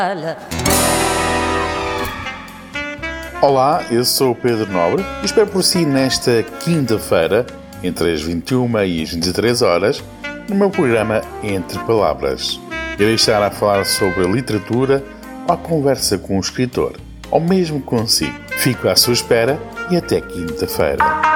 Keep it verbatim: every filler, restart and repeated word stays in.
Olá, eu sou o Pedro Nobre e espero por si nesta quinta-feira, entre as vinte e uma e as vinte e três horas, no meu programa Entre Palavras. Irei estar a falar sobre a literatura ou a conversa com o escritor, ou mesmo consigo. Fico à sua espera e até quinta-feira.